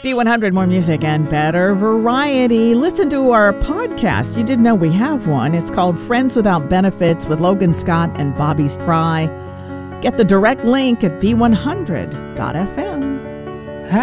B100, more music and better variety. Listen to our podcast. You didn't know we have one. It's called Friends Without Benefits with Logan Scott and Bobby Spry. Get the direct link at b100.fm.